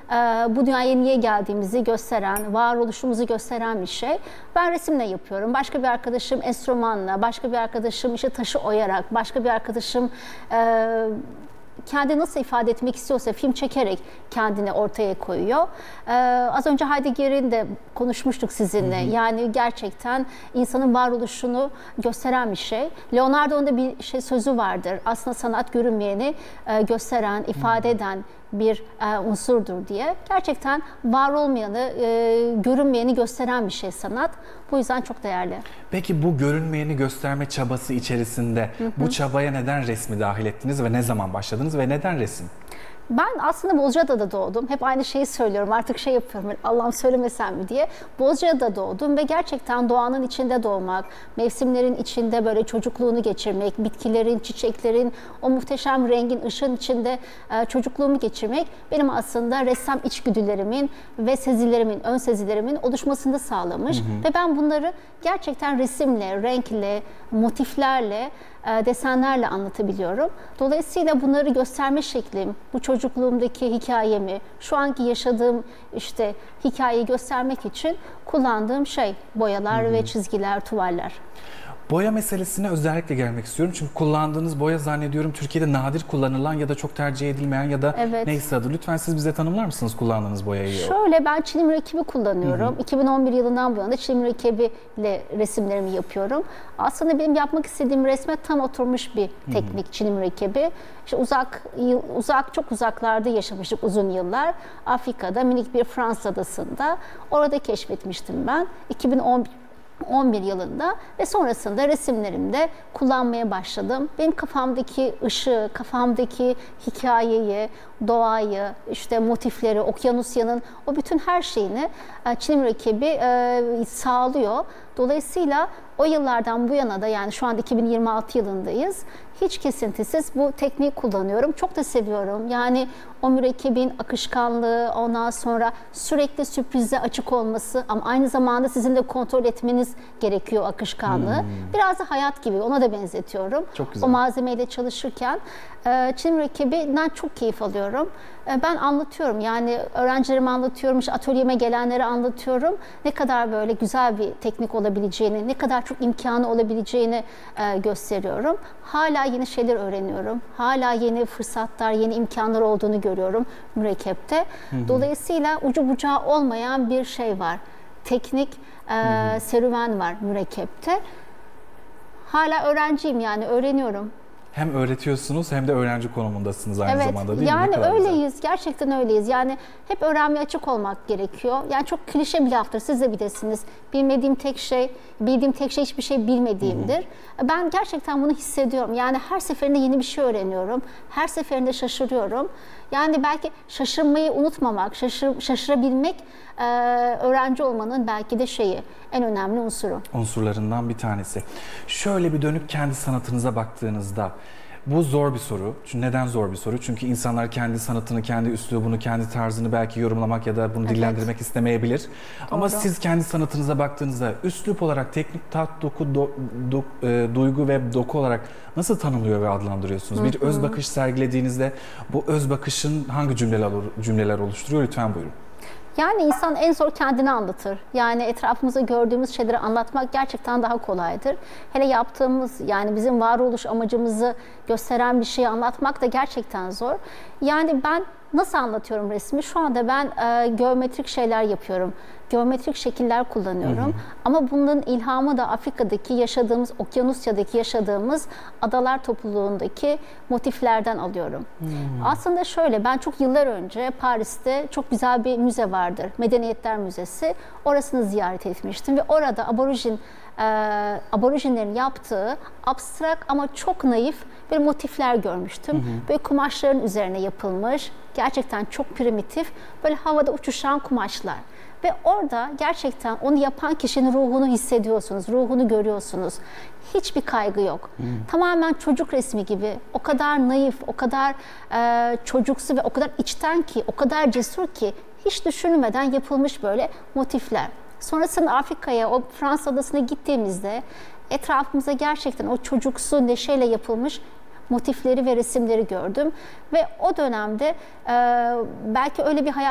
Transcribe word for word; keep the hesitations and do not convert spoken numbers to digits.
e, bu dünyaya niye geldiğimizi gösteren, varoluşumuzu gösteren bir şey. Ben resimle yapıyorum. Başka bir arkadaşım enstrümanla, başka bir arkadaşım işte taşı oyarak, başka bir arkadaşım e, kendini nasıl ifade etmek istiyorsa film çekerek kendini ortaya koyuyor. Ee, az önce Heidegger'in de konuşmuştuk sizinle. Hı hı. Yani gerçekten insanın varoluşunu gösteren bir şey. Leonardo'nun da bir şey sözü vardır. Aslında sanat görünmeyeni e, gösteren, ifade eden bir e, unsurdur diye. Gerçekten var olmayanı, e, görünmeyeni gösteren bir şey sanat. Bu yüzden çok değerli. Peki bu görünmeyeni gösterme çabası içerisinde hı hı. bu çabaya neden resmi dahil ettiniz ve ne zaman başladınız ve neden resim? Ben aslında Bozcaada'da doğdum. Hep aynı şeyi söylüyorum. Artık şey yapıyorum. Allah'ım söylemesem mi diye. Bozcaada'da doğdum ve gerçekten doğanın içinde doğmak, mevsimlerin içinde böyle çocukluğunu geçirmek, bitkilerin, çiçeklerin, o muhteşem rengin, ışığın içinde çocukluğumu geçirmek benim aslında ressam içgüdülerimin ve sezilerimin, ön sezilerimin oluşmasını sağlamış. Hı hı. Ve ben bunları gerçekten resimle, renkle, motiflerle, desenlerle anlatabiliyorum. Dolayısıyla bunları gösterme şeklim, bu çocukluğumdaki hikayemi, şu anki yaşadığım işte hikayeyi göstermek için kullandığım şey boyalar hı hı. ve çizgiler, tuvaller. Boya meselesine özellikle gelmek istiyorum. Çünkü kullandığınız boya zannediyorum Türkiye'de nadir kullanılan ya da çok tercih edilmeyen ya da evet. neyse adı. Lütfen siz bize tanımlar mısınız kullandığınız boyayı? Şöyle, ben çilim mürekkebi kullanıyorum. Hı hı. iki bin on bir yılından bu yana çilim mürekkebiyle resimlerimi yapıyorum. Aslında benim yapmak istediğim resme tam oturmuş bir teknik, hı hı. çilim mürekkebi. İşte uzak, uzak, çok uzaklarda yaşamıştık uzun yıllar. Afrika'da, minik bir Fransız adasında. Orada keşfetmiştim ben. iki bin on bir yılında ve sonrasında resimlerimde kullanmaya başladım. Benim kafamdaki ışığı, kafamdaki hikayeyi, doğayı, işte motifleri, Okyanusya'nın o bütün her şeyini çilim mürekkebi e, sağlıyor. Dolayısıyla o yıllardan bu yana da, yani şu anda iki bin yirmi altı yılındayız, hiç kesintisiz bu tekniği kullanıyorum. Çok da seviyorum. Yani o mürekkebin akışkanlığı, ondan sonra sürekli sürprize açık olması ama aynı zamanda sizin de kontrol etmeniz gerekiyor akışkanlığı. Hmm. Biraz da hayat gibi, ona da benzetiyorum. Çok güzel. O malzemeyle çalışırken çilim mürekkebinden çok keyif alıyorum. Ben anlatıyorum, yani öğrencilerime anlatıyorum, işte atölyeme gelenlere anlatıyorum. Ne kadar böyle güzel bir teknik olabileceğini, ne kadar çok imkanı olabileceğini gösteriyorum. Hala yeni şeyler öğreniyorum. Hala yeni fırsatlar, yeni imkanlar olduğunu görüyorum mürekkepte. Hı hı. Dolayısıyla ucu bucağı olmayan bir şey var. Teknik hı hı. serüven var mürekkepte. Hala öğrenciyim, yani öğreniyorum. Hem öğretiyorsunuz hem de öğrenci konumundasınız aynı evet, zamanda, değil yani mi? Yani öyleyiz. Güzel. Gerçekten öyleyiz. Yani hep öğrenmeye açık olmak gerekiyor. Yani çok klişe bir laftır. Siz de bilirsiniz. Bilmediğim tek şey, bildiğim tek şey hiçbir şey bilmediğimdir. Hı-hı. Ben gerçekten bunu hissediyorum. Yani her seferinde yeni bir şey öğreniyorum. Her seferinde şaşırıyorum. Yani belki şaşırmayı unutmamak, şaşır, şaşırabilmek e, öğrenci olmanın belki de şeyi, en önemli unsuru. Unsurlarından bir tanesi. Şöyle bir dönüp kendi sanatınıza baktığınızda, bu zor bir soru. Çünkü neden zor bir soru? Çünkü insanlar kendi sanatını, kendi üslubunu, kendi tarzını belki yorumlamak ya da bunu evet. dillendirmek istemeyebilir. Doğru. Ama siz kendi sanatınıza baktığınızda üslup olarak, teknik, tat, doku, do, do, e, duygu ve doku olarak nasıl tanımlıyor ve adlandırıyorsunuz? Hı hı. Bir öz bakış sergilediğinizde bu öz bakışın hangi cümleler, cümleler oluşturuyor? Lütfen buyurun. Yani insan en zor kendini anlatır. Yani etrafımızda gördüğümüz şeyleri anlatmak gerçekten daha kolaydır. Hele yaptığımız, yani bizim varoluş amacımızı gösteren bir şeyi anlatmak da gerçekten zor. Yani ben nasıl anlatıyorum resmi? Şu anda ben e, geometrik şeyler yapıyorum. Geometrik şekiller kullanıyorum. Hı hı. Ama bunun ilhamı da Afrika'daki yaşadığımız, Okyanusya'daki yaşadığımız adalar topluluğundaki motiflerden alıyorum. Hı hı. Aslında şöyle, ben çok yıllar önce Paris'te çok güzel bir müze vardır. Medeniyetler Müzesi. Orasını ziyaret etmiştim ve orada aborjin e, aborjinlerin yaptığı abstrak ama çok naif bir motifler görmüştüm. Hı hı. Böyle kumaşların üzerine yapılmış, gerçekten çok primitif, böyle havada uçuşan kumaşlar. Ve orada gerçekten onu yapan kişinin ruhunu hissediyorsunuz, ruhunu görüyorsunuz. Hiçbir kaygı yok. Hmm. Tamamen çocuk resmi gibi, o kadar naif, o kadar e, çocuksu ve o kadar içten ki, o kadar cesur ki hiç düşünülmeden yapılmış böyle motifler. Sonrasında Afrika'ya, o Fransız adasına gittiğimizde etrafımıza gerçekten o çocuksu neşeyle yapılmış motifleri ve resimleri gördüm. Ve o dönemde e, belki öyle bir hayal